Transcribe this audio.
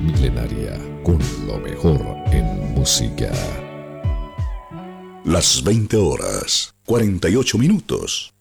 milenaria con lo mejor en música. Las 20 horas, 48 minutos.